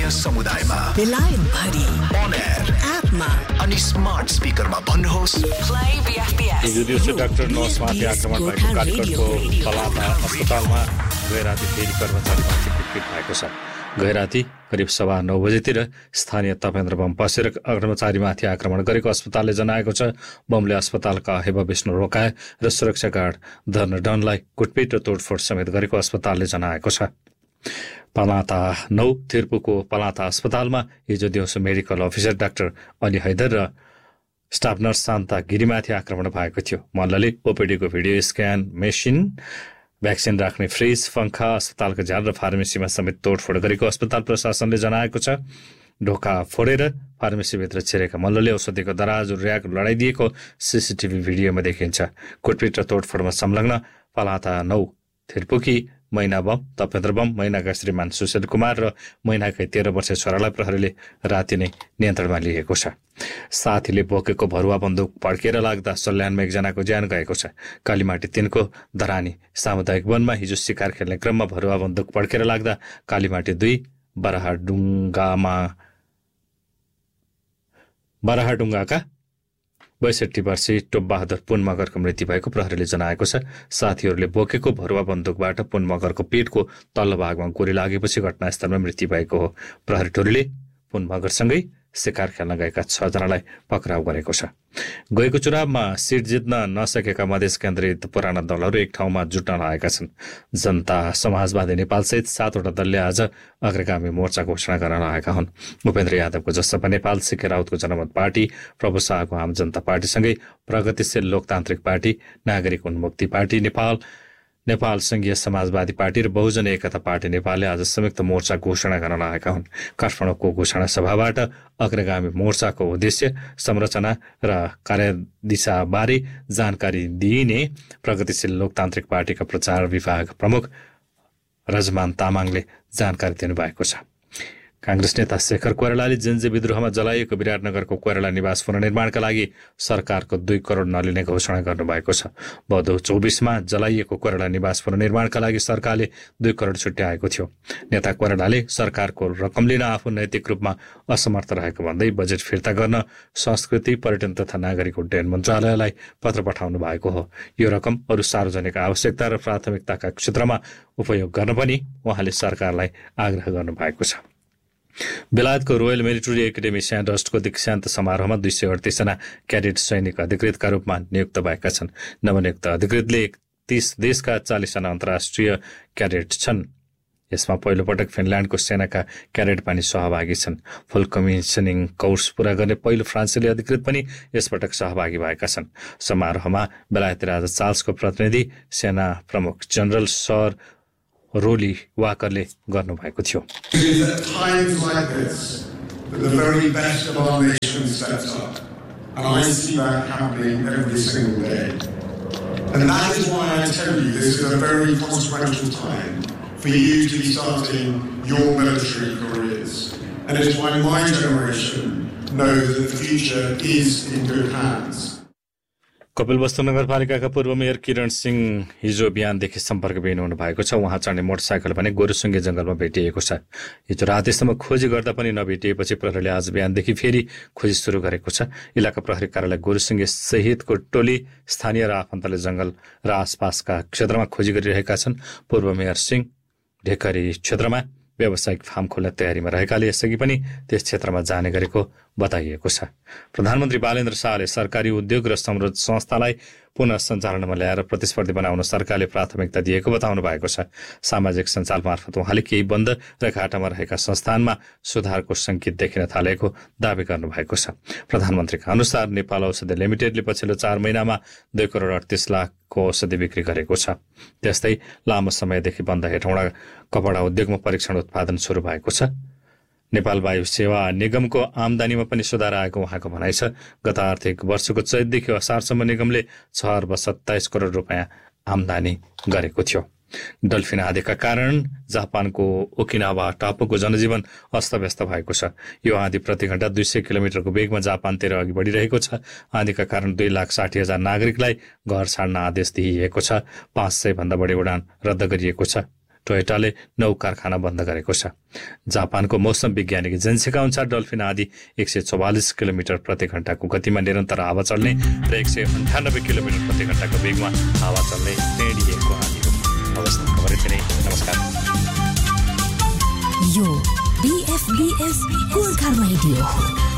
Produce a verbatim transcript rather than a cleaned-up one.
समुदायमा बेलायतभरि on air एपमा अनि स्मार्ट स्पिकरमा भन्नुहोस् प्ले बीएफपीएस हिजो दिउँसो डाक्टर नर्समाथि आक्रमण भएको कालीगढको पलाता अस्पतालमा गैराती फेरि कर्मचारीमाथि कुटपिट भएको छ। गैराती करिब सवा नौ बजेतिर स्थानीय तपेन्द्र बम पसेर कर्मचारीमाथि आक्रमण गरेको अस्पतालले जनाएको छ। बमले अस्पतालका हेबा विष्णु रोकाए र सुरक्षा गार्ड धर्न डनलाई कुटपिट र तोडफोड समेत गरेको अस्पतालले जनाएको छ। पलाता नौ थिर्पुको पलाता अस्पतालमा हिजो दिउँसो medical officer doctor Ali Haidar र स्टाफ नर्स शान्ता गिरीमाथि आक्रमण भएको थियो। मल्लले ओपिडीको भिडियो स्क्यान मेसिन, भ्याक्सिन राख्ने फ्रिज, पंखा, अस्पतालको झ्याल र फार्मेसीमा समेत तोडफोड गरेको अस्पताल प्रशासनले जनाएको छ। ढोका फोडेर फार्मेसीभित्र छिरेका मल्लले औषधिको दराज र्याक लडाइदिएको सीसीटीभी भिडियोमा देखिन्छ। कुटपिट र तोडफोडमा संलग्न पलाता नौ थिर्पुकी मैना बम, तपेन्द्र बम, मैनाका श्रीमान सुशील कुमार र मैनाकै तेह्र वर्षीय छोरालाई प्रहरीले राति नै नियन्त्रणमा लिएको छ। साथीले बोकेको भरुवा बन्दुक पड्केर लाग्दा सल्यानमा एकजनाको ज्यान गएको छ। कालीमाटी तिनको धरानी सामुदायिक वनमा हिजो शिकार खेल्ने क्रममा भरुवा बन्दुक पड्केर लाग्दा कालीमाटी दुई बराहाडुङ्गामा बराहाडुङ्गाका बैसठी वर्षीय टोपबहादुर पुन मगरको मृत्यु भएको प्रहरीले जनाएको छ। साथीहरूले बोकेको भरुवा बन्दुकबाट पुन मगरको पेटको तल्लो भागमा गोली लागेपछि घटनास्थलमा मृत्यु भएको हो। प्रहरी टोलीले पुन मगरसँगै शिकार खेल्न गएका छजनालाई पक्राउ गरेको छ। गएको चुनावमा सिट जित्न नसकेका मधेस केन्द्रित पुराना दलहरू एक ठाउँमा जुट्न लागेका छन्। जनता समाजवादी नेपालसहित सातवटा दलले आज अग्रगामी मोर्चा घोषणा गर्न लागेका हुन्। उपेन्द्र यादवको जसपा नेपाल, सिके राउतको जनमत पार्टी, प्रभु शाहको आम जनता पार्टीसँगै प्रगतिशील लोकतान्त्रिक पार्टी, नागरिक उन्मुक्ति पार्टी नेपाल, नेपाल संघीय समाजवादी पार्टी र बहुजन एकता पार्टी नेपालले आज संयुक्त मोर्चा घोषणा गर्न लागेका हुन्। काठमाडौँको घोषणा सभाबाट अग्रगामी मोर्चाको उद्देश्य, संरचना र कार्यदिशाबारे जानकारी दिइने प्रगतिशील लोकतान्त्रिक पार्टीका प्रचार विभाग प्रमुख रजमान तामाङले जानकारी दिनुभएको छ। कांग्रेस नेता शेखर कोइरालाले जेन्जे विद्रोहमा जलाइएको विराटनगरको कोइराला निवास पुनर्निर्माणका लागि सरकारको दुई करोड नलिने घोषणा गर्नुभएको छ। भदौ चौबिसमा जलाइएको कोइराला निवास पुनर्निर्माणका लागि सरकारले दुई करोड छुट्याएको थियो। नेता कोइरालाले सरकारको रकम लिन आफू नैतिक रूपमा असमर्थ रहेको भन्दै बजेट फिर्ता गर्न संस्कृति, पर्यटन तथा नागरिक उड्डयन मन्त्रालयलाई पत्र पठाउनु भएको हो। यो रकम अरू सार्वजनिक आवश्यकता र प्राथमिकताका क्षेत्रमा उपयोग गर्न पनि उहाँले सरकारलाई आग्रह गर्नुभएको छ। बेलायतको रोयल मिलिटरी एकाडेमी स्यान्डहर्स्टको दीक्षान्त समारोहमा दुई सय अडतिसजना क्याडेट सैनिक अधिकृतका रूपमा नियुक्त भएका छन्। नवनियुक्त अधिकृतले तीस देशका चालिसजना अन्तर्राष्ट्रिय क्याडेट छन्। यसमा पहिलोपटक फिनल्यान्डको सेनाका क्याडेट पनि सहभागी छन्। फुल कमिसनिङ कोर्स पूरा गर्ने पहिलो फ्रान्सेली अधिकृत पनि यसपटक सहभागी भएका छन्। समारोहमा बेलायती राजा चार्ल्सको प्रतिनिधि सेना प्रमुख जनरल सर रोली वाकरले गर्नुभएको थियो। For you to be starting your military careers. And it's why my generation knows that the future is in good hands. Kapilvastu नगरपालिकाका पूर्व मेयर किरण सिंह हिजो बिहानदेखि सम्पर्कविहीन हुनु भएको छ। उहाँ चढ्ने मोटरसाइकल पनि गोरुसुङ्गे जंगलमा भेटिएको छ। हिजो रातिसम्म खोजी गर्दा पनि नभेटिएपछि प्रहरीले आज बिहानदेखि फेरि खोजी सुरु गरेको छ। इलाका प्रहरी कार्यालय गोरुसुङ्गे सहितको टोली स्थानीय र आफन्तले जंगल र आसपासका क्षेत्रमा खोजी गरिरहेका छन्। पूर्व मेयर सिंह ढेकरी क्षेत्रमा व्यावसायिक फार्म खोल्ने तयारीमा रहेकाले यसअघि पनि त्यस क्षेत्रमा जाने गरेको बताइएको छ। प्रधानमन्त्री बालेन्द्र शाहले सरकारी उद्योग र समृद्ध संस्थालाई पुनः सञ्चालनमा ल्याएर प्रतिस्पर्धी बनाउन सरकारले प्राथमिकता दिएको बताउनु भएको छ। सामाजिक सञ्जाल मार्फत उहाँले केही बन्द र घाटामा रहेका संस्थानमा सुधारको संकेत देखिन थालेको दावी गर्नुभएको छ। प्रधानमन्त्रीका अनुसार नेपाल औषधि लिमिटेडले पछिल्लो चार महिनामा दुई करोड अडतिस लाखको औषधि बिक्री गरेको छ। त्यस्तै लामो समयदेखि बन्द हेटौँडा कपडा उद्योगमा परीक्षण उत्पादन सुरु भएको छ। नेपाल वायु सेवा निगमको आमदानीमा पनि सुधार आएको उहाँको भनाइ छ। गत आर्थिक वर्षको चैतदेखि असारसम्म निगमले छ अर्ब सत्ताइस करोड रुपियाँ आमदानी गरेको थियो। डल्फिन आँधीका कारण जापानको ओकिनावा टापुको जनजीवन अस्तव्यस्त भएको छ। यो आँधी प्रति घण्टा दुई सय किलोमिटरको वेगमा जापानतिर अघि बढिरहेको छ। आँधीका कारण दुई लाख साठी हजार नागरिकलाई घर छाड्न आदेश दिइएको छ। पाँच सय भन्दा बढी उडान रद्द गरिएको छ। टोयोटाले नौ कारखाना बन्द गरेको छ। जापानको मौसम वैज्ञानिक एजेन्सीका अनुसार डल्फिन आदि एक सय चौवालिस किलोमिटर प्रति घण्टाको गतिमा निरन्तर हावा चल्ने र एक सय अन्ठानब्बे किलोमिटर प्रति घण्टाको वेगमा हावा चल्ने टेडिएको आदि हो। अवस्था खबर यति नै। नमस्कार। यो बीएफबीएस गोर्खा रेडियो हो।